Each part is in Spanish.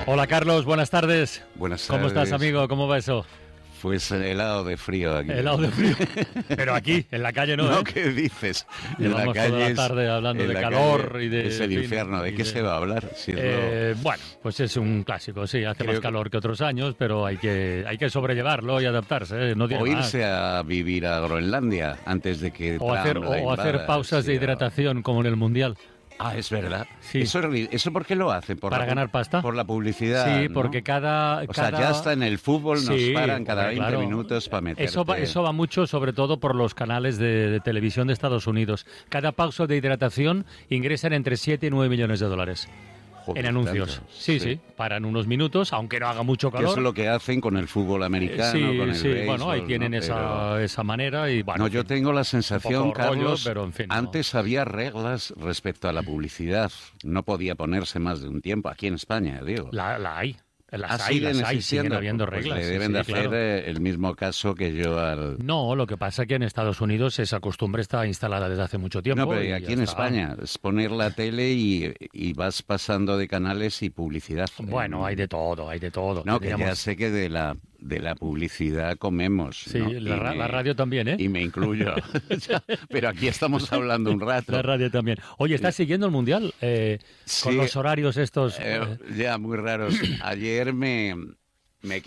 Hola Carlos, buenas tardes. Buenas tardes. ¿Cómo estás, amigo? ¿Cómo va eso? Pues helado de frío aquí. Helado de frío. Pero aquí, en la calle no, No, ¿eh? ¿qué dices? Llevamos en la calle toda la tarde hablando de calor y de... Es el infierno. ¿De qué se va a hablar? Si es Bueno, pues es un clásico, sí. Hace más calor que otros años, pero hay que sobrellevarlo y adaptarse, ¿eh? No tiene o más. irse a vivir a Groenlandia antes de que O hacer pausas de hidratación como en el Mundial. Ah, es verdad. Sí. ¿Eso por qué lo hace? ¿Para ganar pasta? Por la publicidad. Sí, ¿no? porque O sea, ya está en el fútbol, nos paran cada 20 minutos para meterte. Eso va mucho, sobre todo por los canales de televisión de Estados Unidos. Cada pausa de hidratación ingresan entre 7 y 9 millones de dólares. Joder, en anuncios. Tanto. Sí. Paran unos minutos, aunque no haga mucho calor. Eso es lo que hacen con el fútbol americano, con el béisbol, bueno, ahí tienen ¿no? esa manera y bueno. No, yo tengo la sensación, Carlos, pero en fin, antes había reglas respecto a la publicidad. No podía ponerse más de un tiempo, aquí en España, digo. La hay. Siguen habiendo reglas. Le deben de hacer el mismo caso que yo al... No, lo que pasa es que en Estados Unidos esa costumbre está instalada desde hace mucho tiempo. No, pero aquí en España es poner la tele y vas pasando de canales y publicidad. Bueno, hay de todo. No, que ya sé que de la publicidad comemos. Sí, ¿no? la radio también, ¿eh? Y me incluyo. Pero aquí estamos hablando un rato. La radio también. Oye, ¿estás siguiendo el Mundial? Con los horarios estos... Ya, muy raros. Ayer me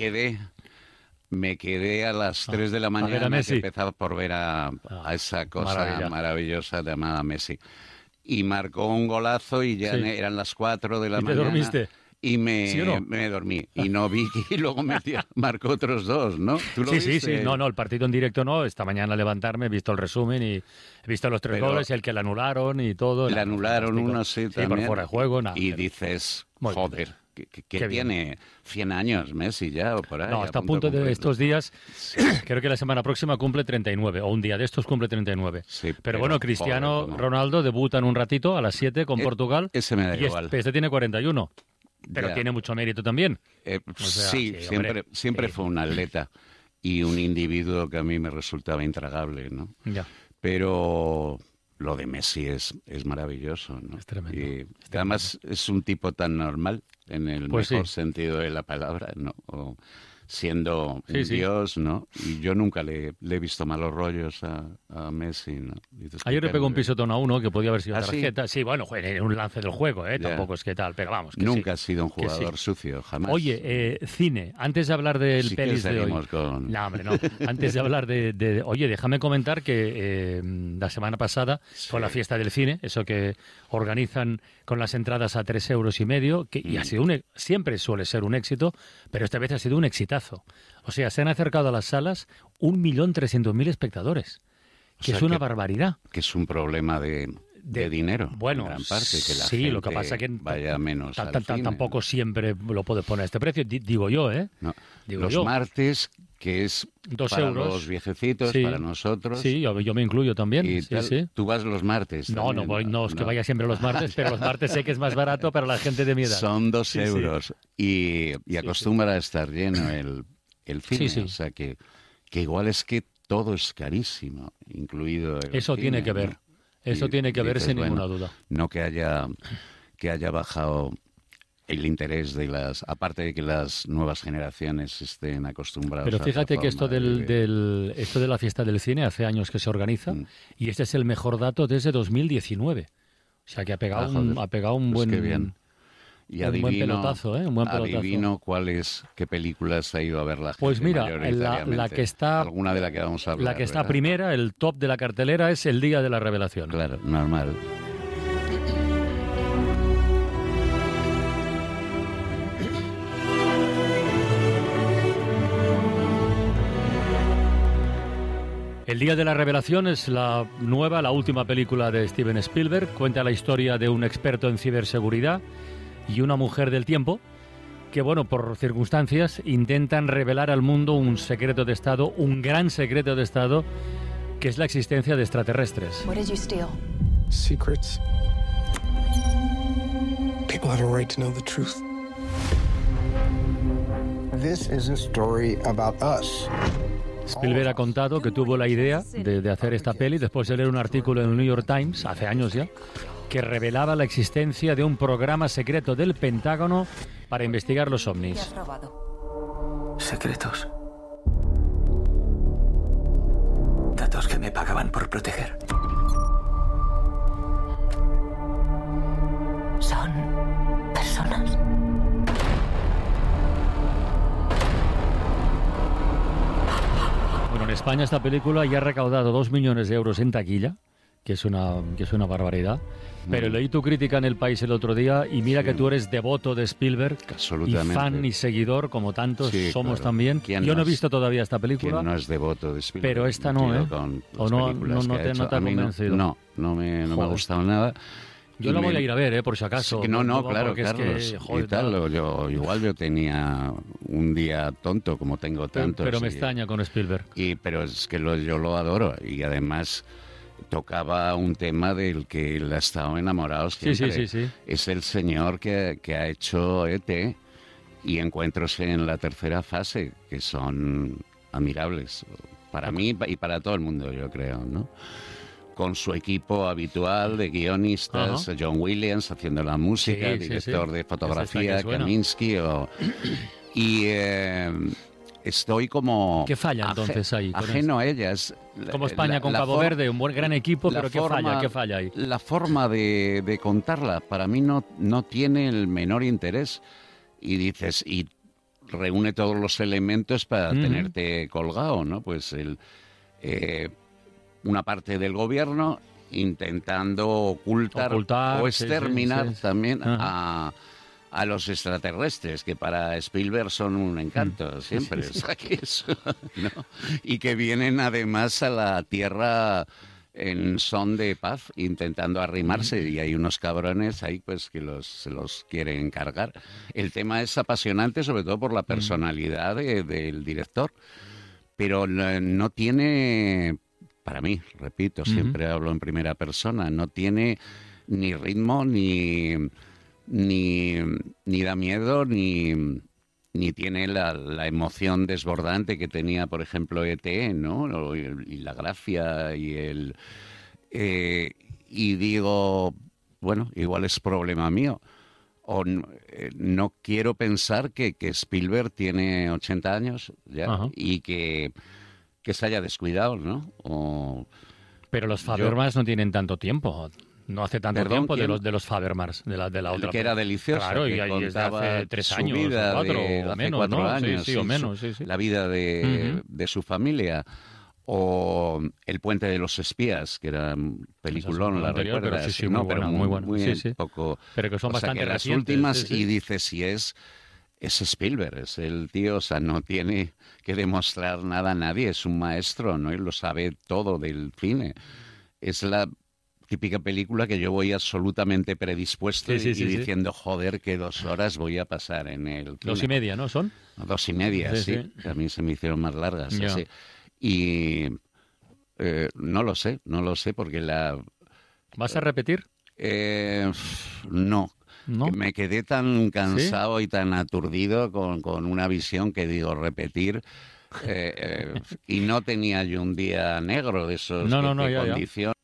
quedé a las 3 de la mañana que empezaba por ver a esa cosa maravillosa llamada Messi. Y marcó un golazo y ya eran las 4 de la mañana. ¿Y te dormiste? Y me dormí. Y no vi que luego marcó otros dos, ¿no? ¿Tú lo viste? Sí. No, el partido en directo no. Esta mañana levantarme, he visto el resumen y he visto los 3 goles y el que le anularon y todo. Le anularon uno, sí, también. Por fuera de juego, nada. Y dices, joder... Que tiene 100 años Messi ya o por ahí. No, está a punto de estos días, creo que la semana próxima cumple 39, o un día de estos cumple 39. Sí, pero bueno, Cristiano Ronaldo debuta en un ratito a las 7 con Portugal. Ese me da igual. Este tiene 41, pero tiene mucho mérito también. Siempre fue un atleta y un individuo que a mí me resultaba intragable, ¿no? Ya. Pero... Lo de Messi es maravilloso, ¿no? Es tremendo. Y además es un tipo tan normal, en el mejor sentido de la palabra, ¿no? O siendo un dios, ¿no? Y yo nunca le he visto malos rollos a Messi, ¿no? Ayer le pegó un pisotón a uno que podía haber sido tarjeta. Sí, bueno, en un lance del juego, tampoco es que tal, pero vamos. Que nunca ha sido un jugador sucio, jamás. Oye, cine, antes de hablar del pelis de hoy. No, hombre, no. Antes de hablar de... Oye, déjame comentar que la semana pasada fue la fiesta del cine, eso que organizan con las entradas a 3,5 euros, y ha sido siempre suele ser un éxito, pero esta vez ha sido un exitazo. O sea, se han acercado a las salas 1.300.000 espectadores, que es una barbaridad. Que es un problema de dinero, bueno, en gran parte, que la gente lo que pasa que vaya menos al cine. Tampoco siempre lo puedes poner a este precio, digo yo, ¿eh? No. Los martes, que es 2 para euros. Los viejecitos, para nosotros. Sí, yo me incluyo también. Sí. ¿Tú vas los martes? No, no es que vaya siempre los martes, pero los martes sé que es más barato para la gente de mi edad. Son 2 euros y acostumbra a estar lleno el cine. Sí. O sea que igual es que todo es carísimo, incluido el Eso cine, tiene que ver. ¿no? Eso tiene que ver sin ninguna duda. No que haya bajado el interés aparte de que las nuevas generaciones estén acostumbradas. Pero fíjate que esto esto de la fiesta del cine hace años que se organiza y este es el mejor dato desde 2019. O sea que ha pegado un buen... Qué bien. Y un buen pelotazo, ¿eh? Un buen pelotazo. Adivino qué películas ha ido a ver la gente. Pues mira, la que está... Alguna de la que vamos a hablar. La que está primera, el top de la cartelera, es El Día de la Revelación. Claro, normal. El Día de la Revelación es la última película de Steven Spielberg. Cuenta la historia de un experto en ciberseguridad y una mujer del tiempo que, bueno, por circunstancias, intentan revelar al mundo un secreto de Estado, un gran secreto de Estado, que es la existencia de extraterrestres. What did you steal? Secrets. People have a right to know the truth. This is a story about us. Spielberg ha contado que tuvo la idea de hacer esta peli después de leer un artículo en el New York Times, hace años ya, que revelaba la existencia de un programa secreto del Pentágono para investigar los ovnis. ¿Qué has robado? Secretos. Datos que me pagaban por proteger. ¿Son personas? Bueno, en España esta película ya ha recaudado 2 millones de euros en taquilla, que es una barbaridad. Pero leí tu crítica en El País el otro día y mira que tú eres devoto de Spielberg y fan y seguidor, como tantos somos también. Yo no he visto todavía esta película. ¿Quién no es devoto de Spielberg? Pero esta no, ¿eh? ¿O no te ha convencido? No me ha gustado nada. Yo la voy a ir a ver, por si acaso. Claro, Carlos. Yo tenía un día tonto, como tengo tantos. Pero me extraña con Spielberg. Pero es que yo lo adoro. Y además tocaba un tema del que él ha estado enamorado siempre. Sí. Es el señor que ha hecho E.T. y Encuentros en la tercera fase, que son admirables. Para mí y para todo el mundo, yo creo, ¿no? Con su equipo habitual de guionistas, John Williams haciendo la música, director de fotografía, Kaminsky. Estoy como... ¿Qué falla entonces ahí? Ajeno a ellas. Como España con Cabo Verde, un buen gran equipo, pero ¿qué falla ahí? La forma de contarla para mí no tiene el menor interés. Y dices, y reúne todos los elementos para tenerte colgado, ¿no? Pues una parte del gobierno intentando ocultar o exterminar también a los extraterrestres, que para Spielberg son un encanto siempre, ¿no? Y que vienen además a la Tierra en son de paz, intentando arrimarse, y hay unos cabrones ahí pues que se los quieren cargar. El tema es apasionante, sobre todo por la personalidad del director, pero no tiene, para mí, repito, siempre hablo en primera persona, no tiene ni ritmo, ni da miedo, ni tiene la emoción desbordante que tenía, por ejemplo, E.T., ¿no? Y la gracia y y digo, bueno, igual es problema mío. O no quiero pensar que Spielberg tiene 80 años ya y que se haya descuidado, ¿no? Pero los Fabelmans no tienen tanto tiempo. No hace tanto tiempo de los Fabelmans, de la otra. Que era delicioso. Claro, y ahí desde hace 3 años, o 4, o menos, 4 años, sí, o menos. La vida de su familia. O El puente de los espías, que era un peliculón, la recuerdas. Pero muy buena. Poco, pero que son bastante las últimas, y dices, si es Spielberg, es el tío, o sea, no tiene que demostrar nada a nadie, es un maestro, ¿no? Y lo sabe todo del cine. Es la típica película que yo voy absolutamente predispuesto y diciendo, joder, que 2 horas voy a pasar en el cine. 2:30, ¿no? ¿Son? 2:30, sí. Que a mí se me hicieron más largas. Así. Y no lo sé, porque ¿Vas a repetir? No. Me quedé tan cansado y tan aturdido con una visión que digo, repetir. Y no tenía yo un día negro de esos que te condicionan.